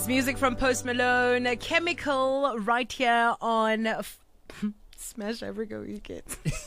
Music from Post Malone, Chemical, right here on Smash Africa Weekend.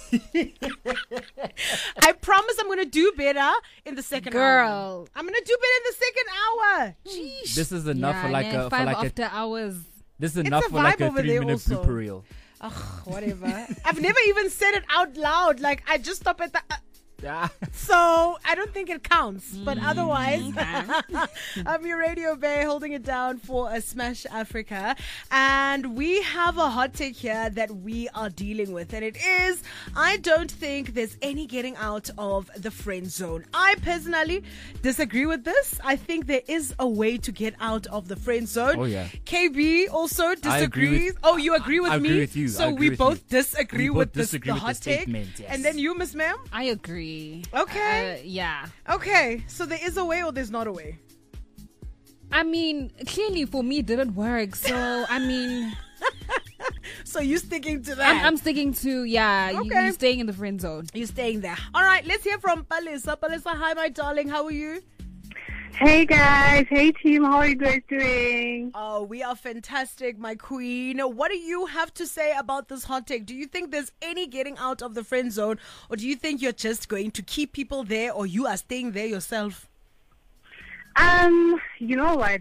I promise I'm going to do better in the second hour. I'm going to do better in the second hour. Jeez. This is enough for like a five after hours. This is enough for like a 3-minute blooper reel. Ugh, whatever. I've never even said it out loud. Like I just stop at the. So I don't think it counts, but otherwise I'm your Radio Bay holding it down for a Smash Africa, and we have a hot take here that we are dealing with, and it is, I don't think there's any getting out of the friend zone. I personally disagree with this. I think there is a way to get out of the friend zone. Oh yeah. KB also disagrees. You agree with I me? agree with you. So we both disagree with the hot take. Yes. And then you, Miss Ma'am? I agree. Okay. Yeah. Okay. So there is a way or there's not a way? I mean, clearly for me it didn't work. So, I mean... So you sticking to that? I'm sticking to, Okay. you're staying in the friend zone. You're staying there. All right. Let's hear from Palisa. Palisa, hi, my darling. How are you? Hey guys, hey team, how are you guys doing? Oh, we are fantastic, my queen. What do you have to say about this hot take? Do you think there's any getting out of the friend zone, or do you think you're just going to keep people there, or you are staying there yourself? You know what?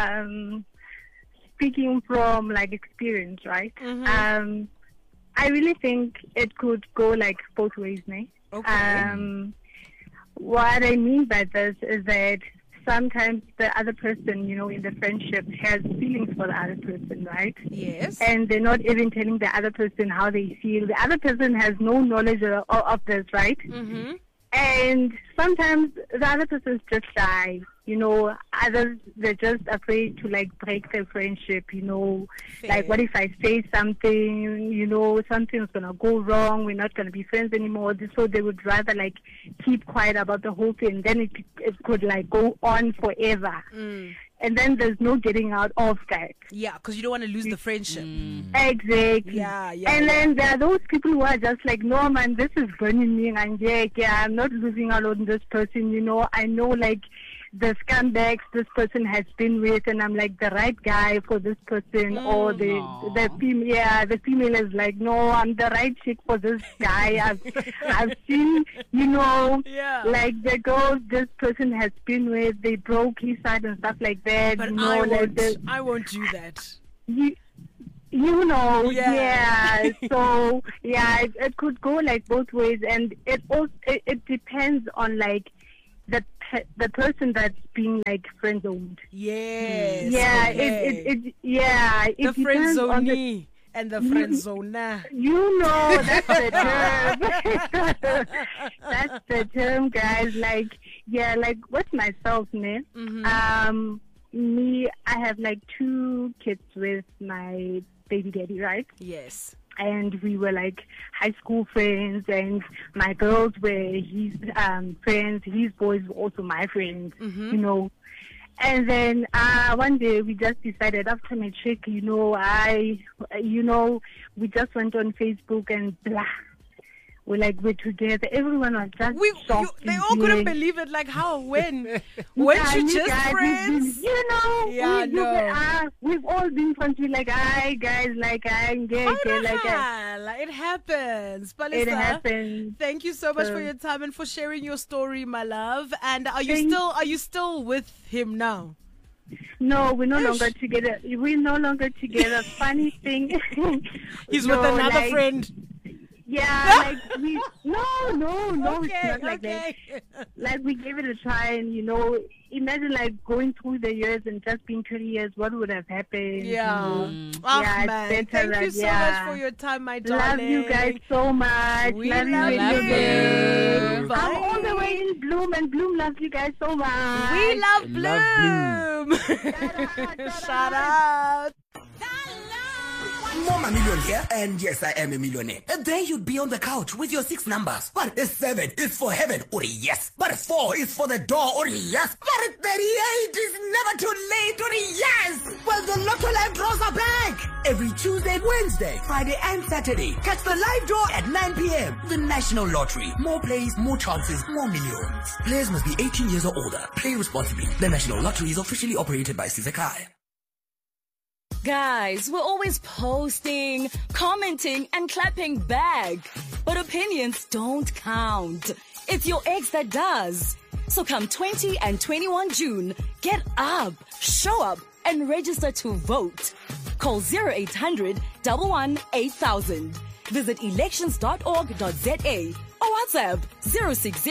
Speaking from like experience, right? Mm-hmm. I really think it could go like both ways, ne? Okay. What I mean by this is that sometimes the other person, you know, in the friendship has feelings for the other person, right? Yes. And they're not even telling the other person how they feel. The other person has no knowledge of this, right? Mm-hmm. And sometimes the other person's just shy, you know. Others, they're just afraid to like break their friendship, you know. Fair. Like, what if I say something, you know, something's gonna go wrong, we're not gonna be friends anymore. So they would rather like keep quiet about the whole thing. Then it could like go on forever. And then there's no getting out of that. Yeah, because you don't want to lose the friendship. Exactly. Yeah. And then there are those people who are just like, no man, this is burning me, and yeah, I'm not losing out on this person, you know. I know like the scumbags this person has been with, and I'm like the right guy for this person. Or the female is like, no, I'm the right chick for this guy. I've seen, you know, like the girls this person has been with, they broke his heart and stuff like that. But you know, I won't do that. You know, so it could go like both ways, and it also it depends on like the person that's being like friend zoned. Yes. Yeah, okay. it the friend depends on zone and the friend zone. You know, that's the term. That's the term, guys. Like, yeah, like with myself, man. Me, I have like 2 kids with my baby daddy, right? Yes. And we were like high school friends, and my girls were his friends, his boys were also my friends, you know. And then one day we just decided after my trip, we just went on Facebook and blah. We're together. Everyone was just shocked. They all couldn't believe it. Like, how? When? Weren't you just guys, friends? We've all been friends. We're like, hi, guys. Like, I'm gay. It happens. Palisa, it happens. Thank you so much for your time and for sharing your story, my love. And are you still with him now? No, we're no longer together. We're no longer together. Funny thing. He's with another friend. Yeah, like no, Okay, it's not like that. Like, we gave it a try, and you know, imagine like going through the years and just being 20 years, what would have happened? Yeah. Man. Thank you so much for your time, my darling. Love you guys so much. We love you. I'm all the way in Bloom, and Bloom loves you guys so much. We love Bloom. Shout out. More million here, and yes, I am a millionaire. And there you'd be on the couch with your 6 numbers. But 7 is for heaven, or yes. But 4 is for the door, or yes. But 38 is never too late, or yes. Well, the Lotto Live draws are back. Every Tuesday, Wednesday, Friday, and Saturday. Catch the live draw at 9 p.m. The National Lottery. More plays, more chances, more millions. Players must be 18 years or older. Play responsibly. The National Lottery is officially operated by Sizakai. Guys, we're always posting, commenting, and clapping back. But opinions don't count. It's your ex that does. So come 20 and 21 June, get up, show up, and register to vote. Call 0800 11 8000. Visit elections.org.za or WhatsApp 060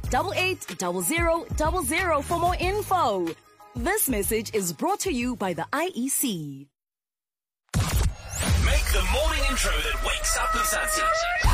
880000 for more info. This message is brought to you by the IEC. Make the morning intro that wakes up the Mzansi.